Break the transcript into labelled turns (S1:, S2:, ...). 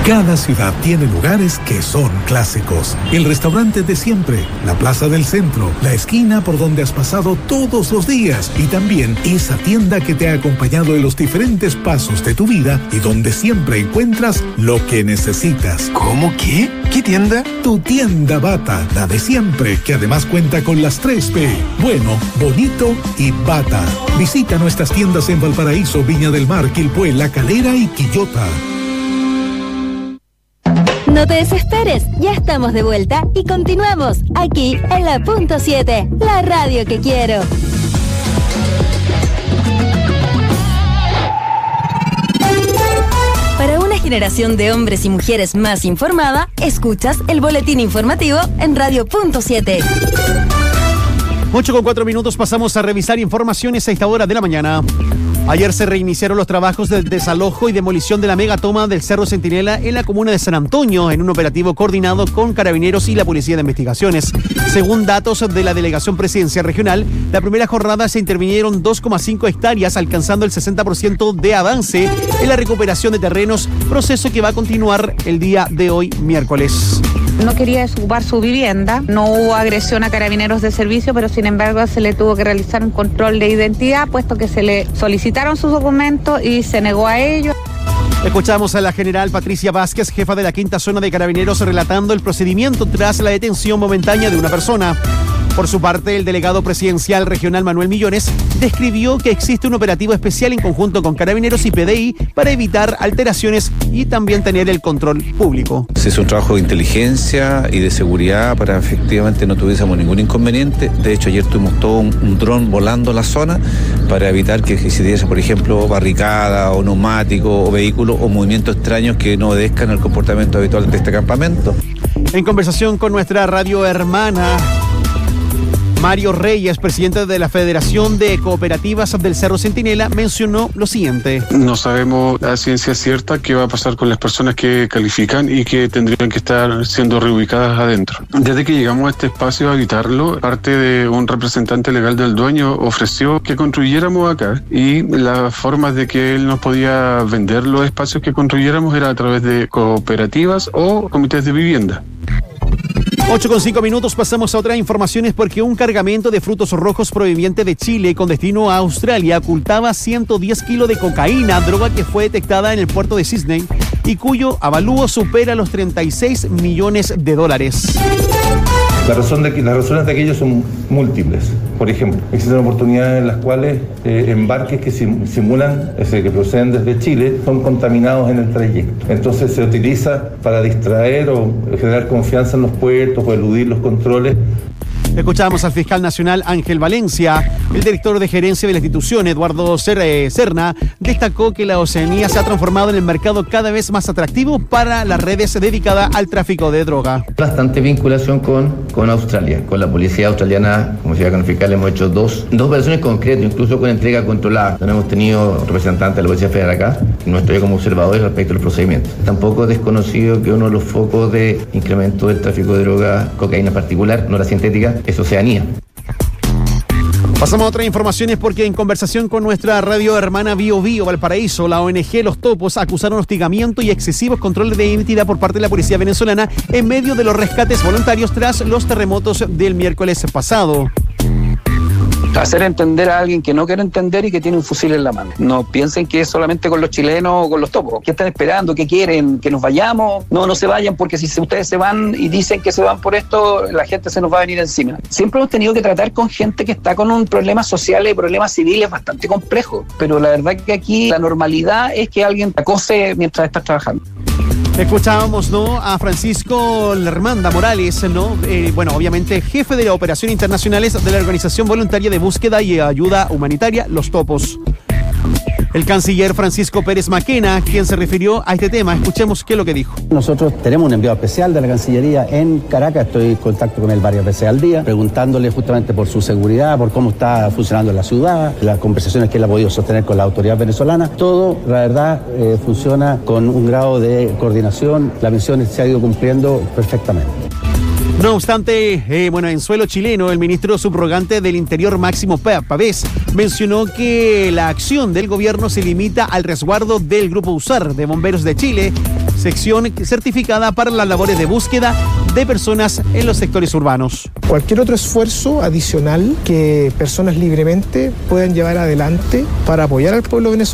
S1: Cada ciudad tiene lugares que son clásicos. El restaurante de siempre, la plaza del centro, la esquina por donde has pasado todos los días y también esa tienda que te ha acompañado en los diferentes pasos de tu vida y donde siempre encuentras lo que necesitas.
S2: ¿Cómo qué? ¿Qué tienda?
S1: Tu tienda Bata, la de siempre, que además cuenta con las 3B. Bueno, bonito y Bata. Visita nuestras tiendas en Valparaíso, Viña del Mar, Quilpué, La Calera y Quillota.
S3: No te desesperes, ya estamos de vuelta y continuamos aquí en la Punto 7, la radio que quiero. Para una generación de hombres y mujeres más informada, escuchas el boletín informativo en Radio Punto 7.
S4: 8:04 pasamos a revisar informaciones a esta hora de la mañana. Ayer se reiniciaron los trabajos del desalojo y demolición de la megatoma del Cerro Centinela en la comuna de San Antonio, en un operativo coordinado con Carabineros y la Policía de Investigaciones. Según datos de la Delegación Presidencial Regional, la primera jornada se intervinieron 2,5 hectáreas, alcanzando el 60% de avance en la recuperación de terrenos, proceso que va a continuar el día de hoy, miércoles.
S5: No quería desocupar su vivienda, no hubo agresión a carabineros de servicio, pero sin embargo se le tuvo que realizar un control de identidad, puesto que se le solicitaron sus documentos y se negó a ello.
S4: Escuchamos a la general Patricia Vázquez, jefa de la quinta zona de Carabineros, relatando el procedimiento tras la detención momentánea de una persona. Por su parte, el delegado presidencial regional Manuel Millones describió que existe un operativo especial en conjunto con Carabineros y PDI para evitar alteraciones y también tener el control público.
S6: Se hizo un trabajo de inteligencia y de seguridad para efectivamente no tuviésemos ningún inconveniente. De hecho, ayer tuvimos todo un dron volando la zona para evitar que existiese, por ejemplo, barricada o neumático o vehículos o movimientos extraños que no obedezcan al comportamiento habitual de este campamento.
S4: En conversación con nuestra radio hermana, Mario Reyes, presidente de la Federación de Cooperativas del Cerro Centinela, mencionó lo siguiente.
S7: No sabemos a ciencia cierta qué va a pasar con las personas que califican y que tendrían que estar siendo reubicadas adentro. Desde que llegamos a este espacio a habitarlo, parte de un representante legal del dueño ofreció que construyéramos acá y las formas de que él nos podía vender los espacios que construyéramos era a través de cooperativas o comités de vivienda.
S4: 8:05 pasamos a otras informaciones porque un cargamento de frutos rojos proveniente de Chile con destino a Australia ocultaba 110 kilos de cocaína, droga que fue detectada en el puerto de Sydney y cuyo avalúo supera los $36 millones.
S8: Las razones de aquello son múltiples. Por ejemplo, existen oportunidades en las cuales embarques que simulan, que proceden desde Chile, son contaminados en el trayecto. Entonces se utiliza para distraer o generar confianza en los puertos o eludir los controles.
S4: Escuchábamos al fiscal nacional Ángel Valencia. El director de gerencia de la institución, Eduardo Serna, destacó que la Oceanía se ha transformado en el mercado cada vez más atractivo para las redes dedicadas al tráfico de droga.
S9: Bastante vinculación con Australia, con la policía australiana. Como se iba a fiscal, hemos hecho dos operaciones concretas, incluso con entrega controlada. No hemos tenido representantes de la Policía Federal acá, no estoy como observadores respecto a los procedimientos. Tampoco es desconocido que uno de los focos de incremento del tráfico de droga, cocaína en particular, no la sintética, es Oceanía.
S4: Pasamos a otras informaciones porque en conversación con nuestra radio hermana Bio Valparaíso, la ONG Los Topos acusaron hostigamiento y excesivos controles de identidad por parte de la policía venezolana en medio de los rescates voluntarios tras los terremotos del miércoles pasado.
S10: Hacer entender a alguien que no quiere entender y que tiene un fusil en la mano. No piensen que es solamente con los chilenos o con los topos. ¿Qué están esperando? ¿Qué quieren? ¿Que nos vayamos? No se vayan, porque si ustedes se van y dicen que se van por esto, la gente se nos va a venir encima. Siempre hemos tenido que tratar con gente que está con un problema social y problemas civiles bastante complejos. Pero la verdad que aquí la normalidad es que alguien te acose mientras estás trabajando.
S4: Escuchábamos, a Francisco Lermanda Morales, obviamente jefe de la operación internacionales de la Organización Voluntaria de Búsqueda y Ayuda Humanitaria, Los Topos. El canciller Francisco Pérez Maquena, quien se refirió a este tema. Escuchemos qué es lo que dijo.
S11: Nosotros tenemos un enviado especial de la Cancillería en Caracas, estoy en contacto con él varias veces al día, preguntándole justamente por su seguridad, por cómo está funcionando la ciudad, las conversaciones que él ha podido sostener con la autoridad venezolana. Todo, la verdad, funciona con un grado de coordinación, la misión se ha ido cumpliendo perfectamente.
S4: No obstante, en suelo chileno, el ministro subrogante del Interior, Máximo Pavés, mencionó que la acción del gobierno se limita al resguardo del Grupo USAR de Bomberos de Chile, sección certificada para las labores de búsqueda de personas en los sectores urbanos.
S12: Cualquier otro esfuerzo adicional que personas libremente puedan llevar adelante para apoyar al pueblo venezolano